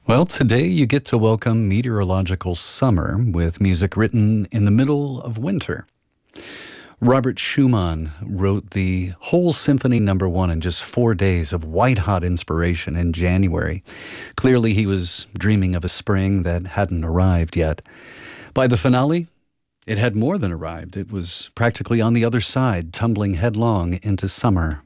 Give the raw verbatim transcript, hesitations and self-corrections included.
Well, today you get to welcome meteorological summer with music written in the middle of winter. Robert Schumann wrote the whole Symphony Number One in just four days of white-hot inspiration in January. Clearly, he was dreaming of a spring that hadn't arrived yet. By the finale, it had more than arrived. It was practically on the other side, tumbling headlong into summer.